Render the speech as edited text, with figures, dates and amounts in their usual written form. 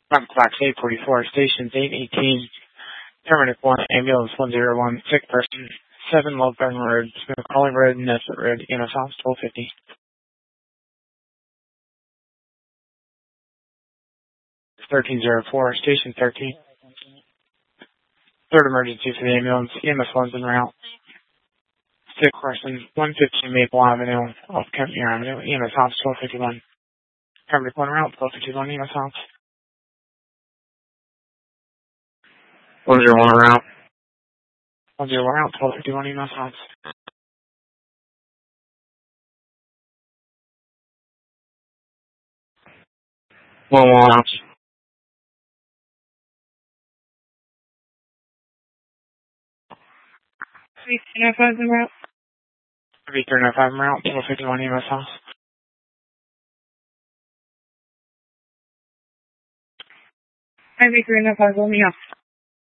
Clock 844, stations 818, Terminus 1, ambulance 101, sick person, 7 Loveburn Road, Smith Crawley Road, Nesbitt Road, EMS House 1250. 1304, station 13. Third emergency for the ambulance, EMS 1's en route. Sick person, 115 Maple Avenue, off Kempmere Avenue, EMS House 1251. Terminus 1 route, 1251, EMS House. 101 route. 101 route, 1251, EMS House. 101 route. 305 en route. 305 route, 1251, EMS House. IV 305 on the off.